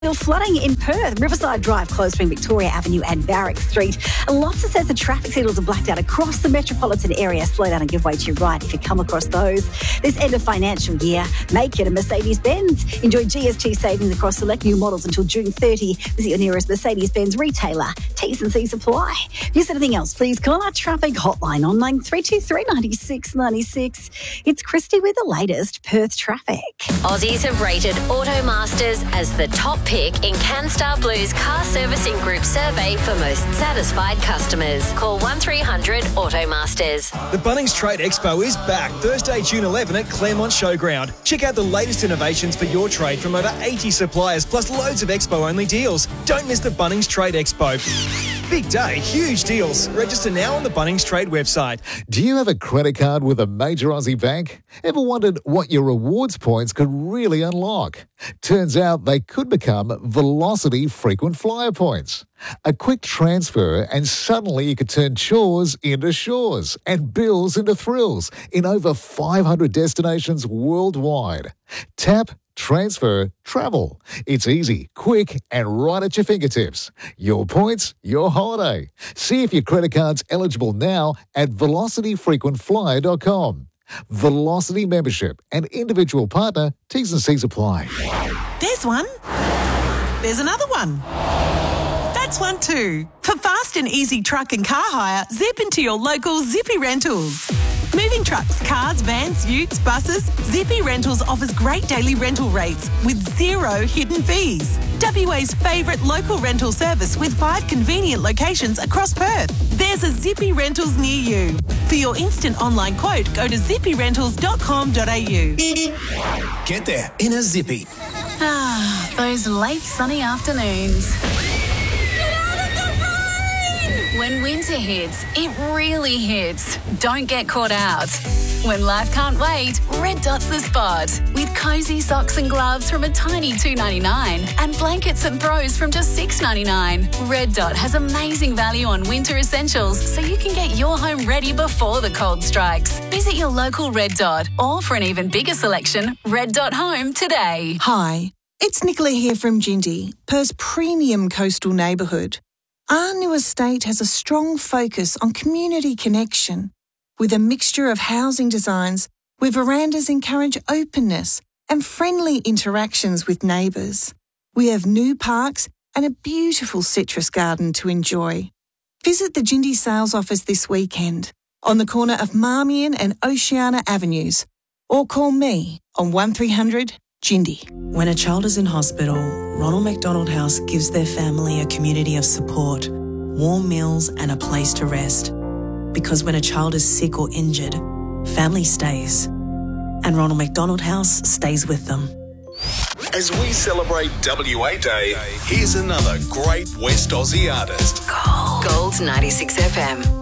Still flooding in Perth. Riverside Drive closed between Victoria Avenue and Barrack Street. Lots of sets of traffic signals are blacked out across the metropolitan area. Slow down and give way to your right if you come across those. This end of financial year, make it a Mercedes-Benz. Enjoy GST savings across select new models until June 30. Visit your nearest Mercedes-Benz retailer. T's and C's apply. If there's anything else, please call our traffic hotline on 9323 96 96. It's Christy with the latest Perth traffic. Aussies have rated Automasters as the top pick in CanStar Blue's car servicing group survey for most satisfied customers. Call 1300 Automasters. The Bunnings Trade Expo is back Thursday, June 11 at Claremont Showground. Check out the latest innovations for your trade from over 80 suppliers, plus loads of Expo-only deals. Don't miss the Bunnings Trade Expo. Big day, huge deals. Register now on the Bunnings Trade website. Do you have a credit card with a major Aussie bank? Ever wondered what your rewards points could really unlock? Turns out they could become Velocity frequent flyer points. A quick transfer and suddenly you could turn chores into shores and bills into thrills in over 500 destinations worldwide. Tap, transfer, travel. It's easy, quick, and right at your fingertips. Your points, your holiday. See if your credit card's eligible now at velocityfrequentflyer.com. Velocity membership and individual partner, T's and C's apply. There's one. There's another one. That's one too. For fast and easy truck and car hire, zip into your local Zippy Rentals. Moving trucks, cars, vans, utes, buses, Zippy Rentals offers great daily rental rates with zero hidden fees. WA's favourite local rental service with 5 convenient locations across Perth. There's a Zippy Rentals near you. For your instant online quote, go to zippyrentals.com.au. Get there in a Zippy. Ah, those late sunny afternoons. When winter hits, it really hits. Don't get caught out. When life can't wait, Red Dot's the spot. With cosy socks and gloves from a tiny $2.99 and blankets and throws from just $6.99. Red Dot has amazing value on winter essentials so you can get your home ready before the cold strikes. Visit your local Red Dot or for an even bigger selection, Red Dot Home today. Hi, it's Nicola here from Jindy, Perth's premium coastal neighbourhood. Our new estate has a strong focus on community connection, with a mixture of housing designs where verandas encourage openness and friendly interactions with neighbours. We have new parks and a beautiful citrus garden to enjoy. Visit the Jindy sales office this weekend on the corner of Marmion and Oceana Avenues, or call me on 1300 Jindy. When a child is in hospital, Ronald McDonald House gives their family a community of support, warm meals and a place to rest. Because when a child is sick or injured, family stays. And Ronald McDonald House stays with them. As we celebrate WA Day, here's another great West Aussie artist. Gold 96 FM.